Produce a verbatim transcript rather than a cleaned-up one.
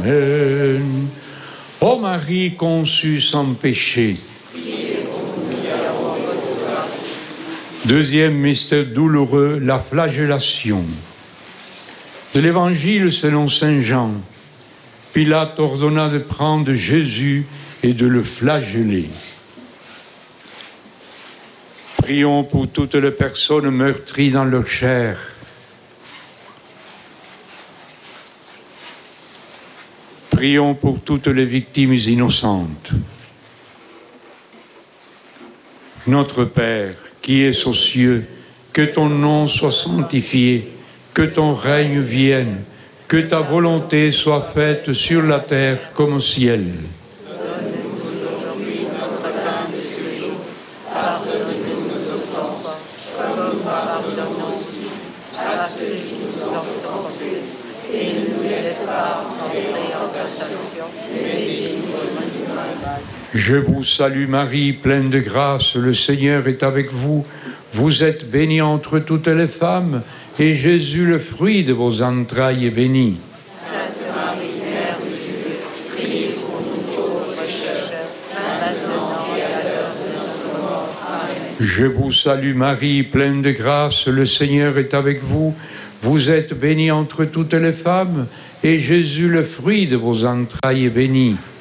Amen. Ô Marie conçue sans péché. Deuxième mystère douloureux, la flagellation. De l'Évangile selon saint Jean, Pilate ordonna de prendre Jésus et de le flageller. Prions pour toutes les personnes meurtries dans leur chair. Prions pour toutes les victimes innocentes. Notre Père, qui es aux cieux, que ton nom soit sanctifié, que ton règne vienne, que ta volonté soit faite sur la terre comme au ciel. Donne-nous aujourd'hui notre pain de ce jour. Pardonne-nous nos offenses, comme nous pardonnons aussi à ceux qui nous ont offensés. Et ne nous laisse pas entrer en tentation, mais délivre-nous du mal. Je vous salue Marie, pleine de grâce, le Seigneur est avec vous. Vous êtes bénie entre toutes les femmes, et Jésus, le fruit de vos entrailles, est béni. Sainte Marie, Mère de Dieu, priez pour nous pauvres pécheurs, maintenant et à l'heure de notre mort. Amen. Je vous salue Marie, pleine de grâce, le Seigneur est avec vous. Vous êtes bénie entre toutes les femmes, et Jésus, le fruit de vos entrailles, est béni.